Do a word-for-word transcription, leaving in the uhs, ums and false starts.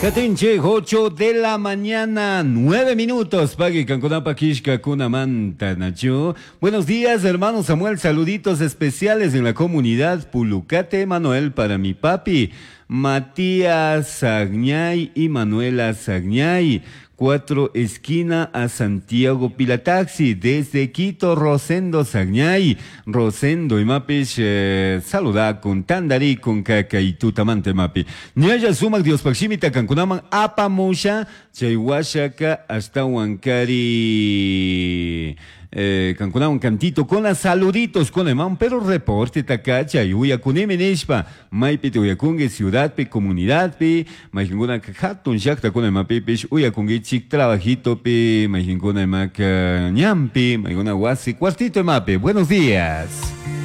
Catinche, ocho de la mañana, nueve minutos. Pagui Cancunapa Kishka Kunamanta Nacho. Buenos días, hermano Samuel. Saluditos especiales en la comunidad Pulucate, Manuel, para mi papi, Matías Sagñay y Manuela Sagñay. Cuatro esquina a Santiago Pilataxi, desde Quito, Rosendo Sagñay. Rosendo y Mapis, eh, saluda con Tandari, con Caca y Tutamante Mapi. Nyaya Sumak Dios Paximita Cancunaman, Apamusha, Chayhuashaca, hasta Huancari. Eh, Cancuna un cantito con las saluditos con el man, pero reporte tacacha y uyacunim nishpa, maipite uyakungi ciudad pe comunidad pe, majinguna hatun shakta con el mapipish uyakungi chik trabajito pe, majinguna maca ñampi, majinguna wasi cuartito mape. Buenos días.